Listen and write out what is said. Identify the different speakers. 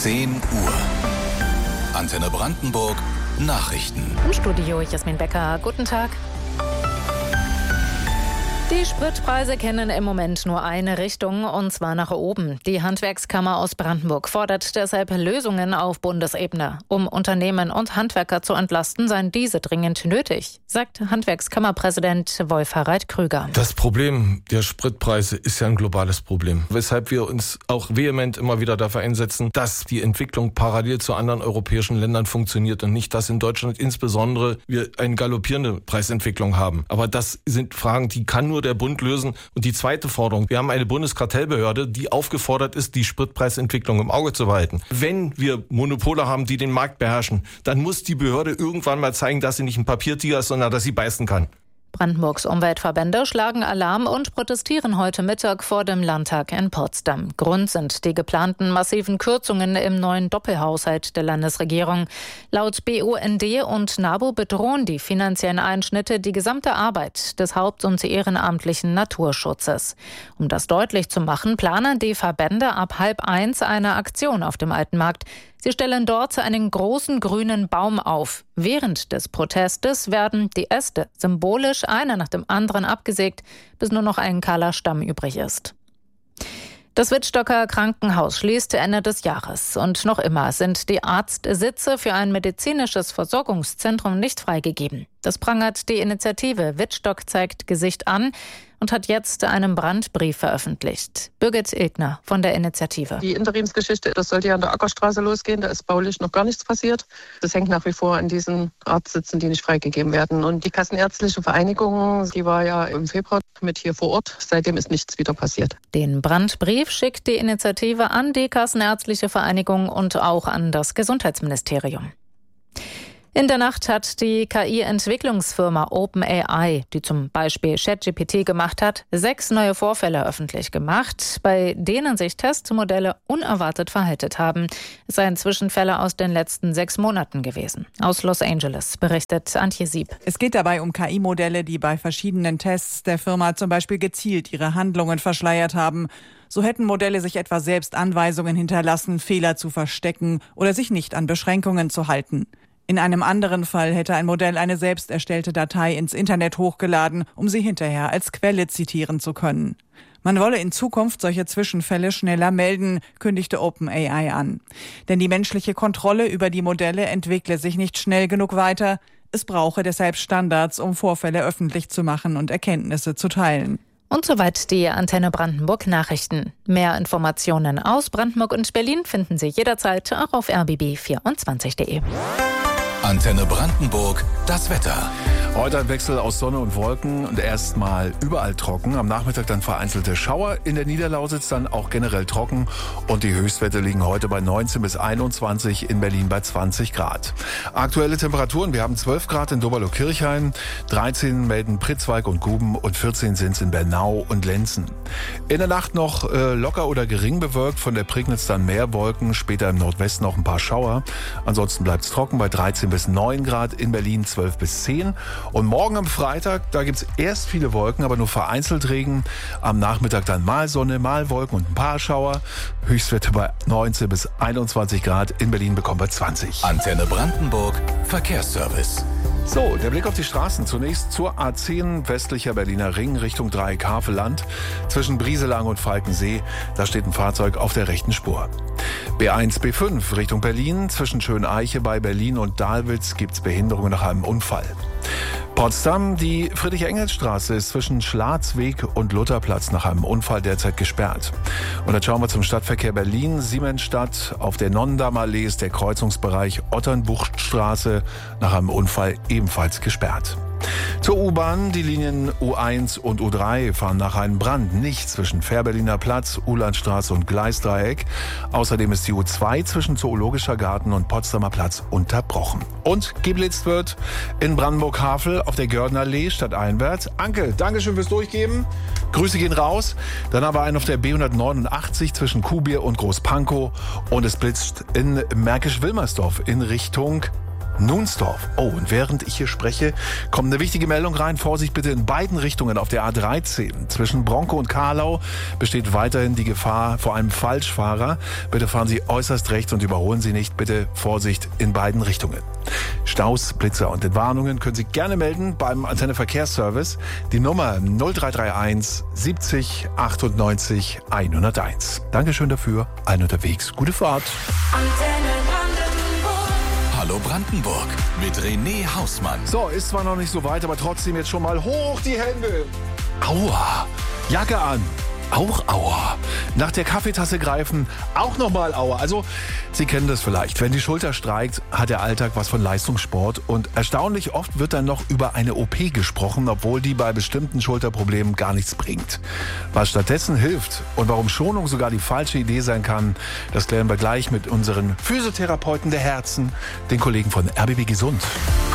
Speaker 1: 10 Uhr. Antenne Brandenburg Nachrichten.
Speaker 2: Im Studio Jasmin Becker. Guten Tag. Die Spritpreise kennen im Moment nur eine Richtung, und zwar nach oben. Die Handwerkskammer aus Brandenburg fordert deshalb Lösungen auf Bundesebene. Um Unternehmen und Handwerker zu entlasten, seien diese dringend nötig, sagt Handwerkskammerpräsident Wolf-Harald Krüger.
Speaker 3: Das Problem der Spritpreise ist ja ein globales Problem, weshalb wir uns auch vehement immer wieder dafür einsetzen, dass die Entwicklung parallel zu anderen europäischen Ländern funktioniert und nicht, dass in Deutschland insbesondere wir eine galoppierende Preisentwicklung haben. Aber das sind Fragen, die kann nur der Bund lösen. Und die zweite Forderung: Wir haben eine Bundeskartellbehörde, die aufgefordert ist, die Spritpreisentwicklung im Auge zu behalten. Wenn wir Monopole haben, die den Markt beherrschen, dann muss die Behörde irgendwann mal zeigen, dass sie nicht ein Papiertiger ist, sondern dass sie beißen kann.
Speaker 2: Brandenburgs Umweltverbände schlagen Alarm und protestieren heute Mittag vor dem Landtag in Potsdam. Grund sind die geplanten massiven Kürzungen im neuen Doppelhaushalt der Landesregierung. Laut BUND und NABU bedrohen die finanziellen Einschnitte die gesamte Arbeit des haupt- und ehrenamtlichen Naturschutzes. Um das deutlich zu machen, planen die Verbände ab 12:30 eine Aktion auf dem Alten Markt. Sie stellen dort einen großen grünen Baum auf. Während des Protestes werden die Äste symbolisch einer nach dem anderen abgesägt, bis nur noch ein kahler Stamm übrig ist. Das Wittstocker Krankenhaus schließt Ende des Jahres. Und noch immer sind die Arztsitze für ein medizinisches Versorgungszentrum nicht freigegeben. Das prangert die Initiative Wittstock zeigt Gesicht an und hat jetzt einen Brandbrief veröffentlicht. Birgit Ilgner von der Initiative.
Speaker 4: Die Interimsgeschichte, das sollte ja an der Ackerstraße losgehen. Da ist baulich noch gar nichts passiert. Das hängt nach wie vor an diesen Arztsitzen, die nicht freigegeben werden. Und die Kassenärztliche Vereinigung, die war ja im Februar mit hier vor Ort. Seitdem ist nichts wieder passiert.
Speaker 2: Den Brandbrief schickt die Initiative an die Kassenärztliche Vereinigung und auch an das Gesundheitsministerium. In der Nacht hat die KI-Entwicklungsfirma OpenAI, die zum Beispiel ChatGPT gemacht hat, 6 neue Vorfälle öffentlich gemacht, bei denen sich Testmodelle unerwartet verhalten haben. Es seien Zwischenfälle aus den letzten 6 Monaten gewesen. Aus Los Angeles berichtet Antje Sieb.
Speaker 5: Es geht dabei um KI-Modelle, die bei verschiedenen Tests der Firma zum Beispiel gezielt ihre Handlungen verschleiert haben. So hätten Modelle sich etwa selbst Anweisungen hinterlassen, Fehler zu verstecken oder sich nicht an Beschränkungen zu halten. In einem anderen Fall hätte ein Modell eine selbst erstellte Datei ins Internet hochgeladen, um sie hinterher als Quelle zitieren zu können. Man wolle in Zukunft solche Zwischenfälle schneller melden, kündigte OpenAI an. Denn die menschliche Kontrolle über die Modelle entwickle sich nicht schnell genug weiter. Es brauche deshalb Standards, um Vorfälle öffentlich zu machen und Erkenntnisse zu teilen.
Speaker 2: Und soweit die Antenne Brandenburg Nachrichten. Mehr Informationen aus Brandenburg und Berlin finden Sie jederzeit auch auf rbb24.de.
Speaker 1: Antenne Brandenburg, das Wetter.
Speaker 6: Heute ein Wechsel aus Sonne und Wolken und erstmal überall trocken. Am Nachmittag dann vereinzelte Schauer. In der Niederlausitz dann auch generell trocken. Und die Höchstwerte liegen heute bei 19 bis 21, in Berlin bei 20 Grad. Aktuelle Temperaturen: Wir haben 12 Grad in Doberlo-Kirchhain, 13 melden Pritzwalk und Guben und 14 sind es in Bernau und Lenzen. In der Nacht noch locker oder gering bewölkt, von der Prignitz dann mehr Wolken, später im Nordwesten noch ein paar Schauer. Ansonsten bleibt es trocken bei 13 bis 9 Grad, in Berlin 12 bis 10. Und morgen am Freitag, da gibt's erst viele Wolken, aber nur vereinzelt Regen. Am Nachmittag dann mal Sonne, mal Wolken und ein paar Schauer. Höchstwerte bei 19 bis 21 Grad. In Berlin bekommen wir 20.
Speaker 1: Antenne Brandenburg Verkehrsservice.
Speaker 6: So, der Blick auf die Straßen. Zunächst zur A10 westlicher Berliner Ring Richtung Dreieck Havelland. Zwischen Brieselang und Falkensee, da steht ein Fahrzeug auf der rechten Spur. B1, B5 Richtung Berlin. Zwischen Schöneiche bei Berlin und Dahlwitz gibt's Behinderungen nach einem Unfall. Potsdam, die Friedrich-Engels-Straße ist zwischen Schlarzweg und Lutherplatz nach einem Unfall derzeit gesperrt. Und dann schauen wir zum Stadtverkehr Berlin. Siemensstadt, auf der Nonnendammallee ist der Kreuzungsbereich Otternbuchtstraße nach einem Unfall ebenfalls gesperrt. Zur U-Bahn, die Linien U1 und U3 fahren nach einem Brand nicht zwischen Fährberliner Platz, Uhlandstraße und Gleisdreieck. Außerdem ist die U2 zwischen Zoologischer Garten und Potsdamer Platz unterbrochen. Und geblitzt wird in Brandenburg-Havel auf der Gördnerallee stadteinwärts. Anke, Dankeschön fürs Durchgeben. Grüße gehen raus. Dann aber einen auf der B189 zwischen Kuhbier und Großpankow. Und es blitzt in Märkisch-Wilmersdorf in Richtung Nunsdorf. Oh, und während ich hier spreche, kommt eine wichtige Meldung rein. Vorsicht bitte in beiden Richtungen auf der A13. Zwischen Bronkow und Kahlau besteht weiterhin die Gefahr vor einem Falschfahrer. Bitte fahren Sie äußerst rechts und überholen Sie nicht. Bitte Vorsicht in beiden Richtungen. Staus, Blitzer und Entwarnungen können Sie gerne melden beim Antenne Verkehrsservice. Die Nummer 0331 70 98 101. Dankeschön dafür. Allen unterwegs. Gute Fahrt.
Speaker 1: Hallo Brandenburg mit René Hausmann.
Speaker 6: So, ist zwar noch nicht so weit, aber trotzdem jetzt schon mal hoch die Hände. Aua. Jacke an. Auch Aua. Nach der Kaffeetasse greifen, auch nochmal Aua. Also, Sie kennen das vielleicht. Wenn die Schulter streikt, hat der Alltag was von Leistungssport. Und erstaunlich oft wird dann noch über eine OP gesprochen, obwohl die bei bestimmten Schulterproblemen gar nichts bringt. Was stattdessen hilft und warum Schonung sogar die falsche Idee sein kann, das klären wir gleich mit unseren Physiotherapeuten der Herzen, den Kollegen von RBB Gesund.